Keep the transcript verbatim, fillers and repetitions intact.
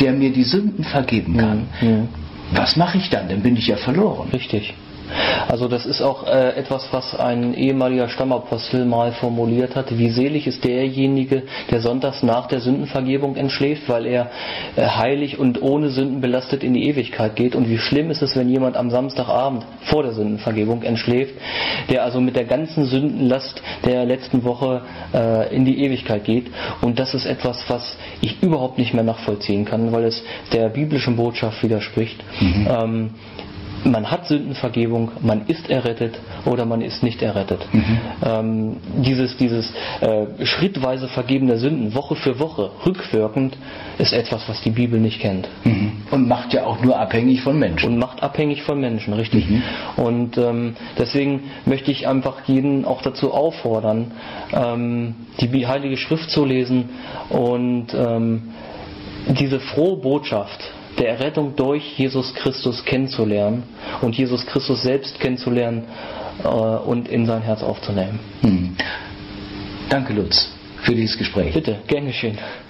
der mir die Sünden vergeben kann, Mhm. was mache ich dann? Dann bin ich ja verloren. Richtig. Also das ist auch äh, etwas, was ein ehemaliger Stammapostel mal formuliert hat. Wie selig ist derjenige, der sonntags nach der Sündenvergebung entschläft, weil er äh, heilig und ohne Sünden belastet in die Ewigkeit geht. Und wie schlimm ist es, wenn jemand am Samstagabend vor der Sündenvergebung entschläft, der also mit der ganzen Sündenlast der letzten Woche äh, in die Ewigkeit geht. Und das ist etwas, was ich überhaupt nicht mehr nachvollziehen kann, weil es der biblischen Botschaft widerspricht. Mhm. Ähm, Man hat Sündenvergebung, man ist errettet oder man ist nicht errettet. Mhm. Ähm, dieses dieses äh, schrittweise Vergeben der Sünden, Woche für Woche, rückwirkend, ist etwas, was die Bibel nicht kennt. Mhm. Und macht ja auch nur abhängig von Menschen. Und macht abhängig von Menschen, richtig. Mhm. Und ähm, deswegen möchte ich einfach jeden auch dazu auffordern, ähm, die Heilige Schrift zu lesen und ähm, diese frohe Botschaft der Errettung durch Jesus Christus kennenzulernen und Jesus Christus selbst kennenzulernen äh, und in sein Herz aufzunehmen. Hm. Danke, Lutz, für dieses Gespräch. Bitte, gern geschehen.